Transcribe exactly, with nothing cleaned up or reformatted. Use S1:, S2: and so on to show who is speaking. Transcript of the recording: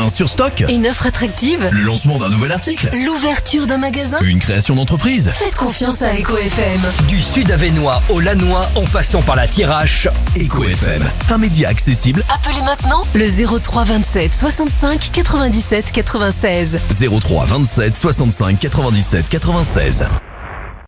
S1: Un surstock?
S2: Une offre attractive?
S1: Le lancement d'un nouvel article?
S2: L'ouverture d'un magasin?
S1: Une création d'entreprise?
S2: Faites confiance à Eco F M.
S3: Du Sud Avesnois au Lannoy en passant par la Thiérache.
S1: Eco F M, un média accessible.
S2: Appelez maintenant le zéro trois vingt-sept soixante-cinq quatre-vingt-dix-sept quatre-vingt-seize.
S1: zéro trois vingt-sept soixante-cinq quatre-vingt-dix-sept quatre-vingt-seize.